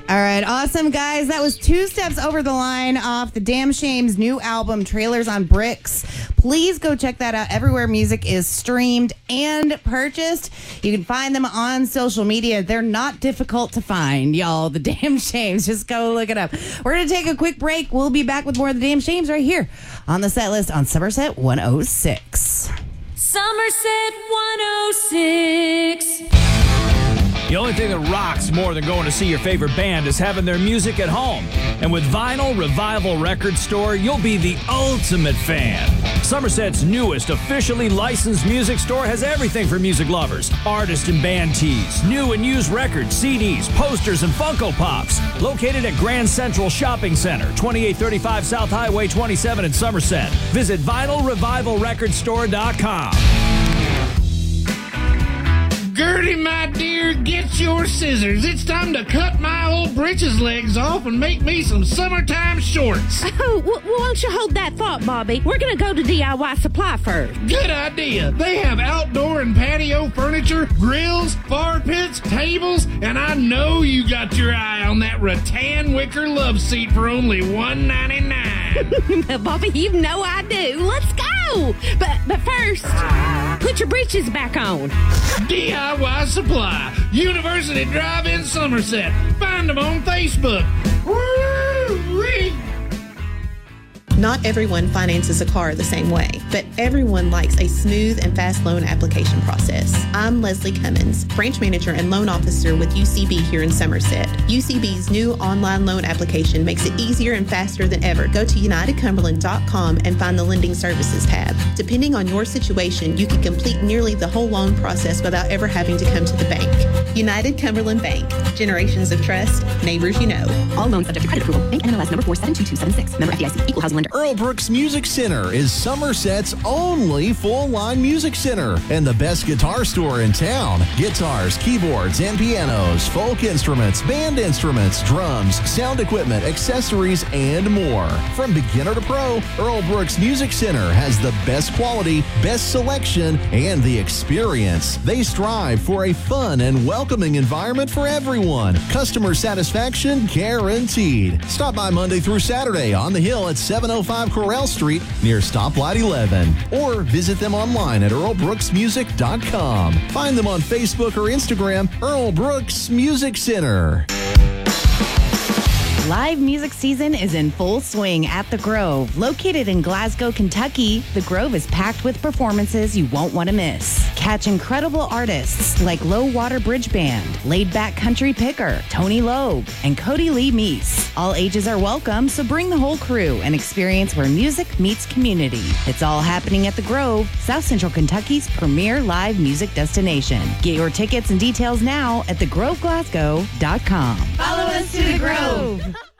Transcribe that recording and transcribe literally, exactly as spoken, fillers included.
All right, awesome, guys. That was Two Steps Over the Line off the Damn Shame's new album, Trailers on Bricks. Please go check that out everywhere music is streamed and purchased. You can find them on social media. They're not difficult to find, y'all. The Damn Shames. Just go look it up. We're going to take a quick break. We'll be back with more of the Damn Shames right here on the set list on Somerset one oh six. Somerset one oh six. The only thing that rocks more than going to see your favorite band is having their music at home. And with Vinyl Revival Record Store, you'll be the ultimate fan. Somerset's newest officially licensed music store has everything for music lovers. Artist and band tees, new and used records, C Ds, posters, and Funko Pops. Located at Grand Central Shopping Center, twenty-eight thirty-five South Highway twenty-seven in Somerset. Visit vinyl revival record store dot com. Gertie, my dear, get your scissors. It's time to cut my old britches legs off and make me some summertime shorts. Oh, w- won't you hold that thought, Bobby? We're going to go to D I Y Supply first. Good idea. They have outdoor and patio furniture, grills, fire pits, tables, and I know you got your eye on that rattan wicker love seat for only one ninety-nine. Bobby, you know I do. Let's go. But, but first, put your breeches back on. D I Y Supply, University Drive in Somerset. Find them on Facebook. Woo-wee. Not everyone finances a car the same way, but everyone likes a smooth and fast loan application process. I'm Leslie Cummins, branch manager and loan officer with U C B here in Somerset. U C B's new online loan application makes it easier and faster than ever. Go to united cumberland dot com and find the Lending Services tab. Depending on your situation, you can complete nearly the whole loan process without ever having to come to the bank. United Cumberland Bank. Generations of trust. Neighbors you know. All loans subject to credit approval. Bank N M L S number four seven two two seven six. Member F D I C. Equal housing lender. Earl Brooks Music Center is Somerset's only full-line music center and the best guitar store in town. Guitars, keyboards, and pianos, folk instruments, band instruments, drums, sound equipment, accessories, and more. From beginner to pro, Earl Brooks Music Center has the best quality, best selection, and the experience. They strive for a fun and welcoming environment for everyone. Customer satisfaction guaranteed. Stop by Monday through Saturday on the Hill at seven oh five Corral Street near Stoplight eleven, or visit them online at earl brooks music dot com. Find them on Facebook or Instagram, Earl Brooks Music Center. Live music season is in full swing at The Grove. Located in Glasgow, Kentucky, The Grove is packed with performances you won't want to miss. Catch incredible artists like Low Water Bridge Band, Laid Back Country Picker, Tony Logue, and Cody Lee Meese. All ages are welcome, so bring the whole crew and experience where music meets community. It's all happening at The Grove, South Central Kentucky's premier live music destination. Get your tickets and details now at the grove glasgow dot com. Follow us to The Grove.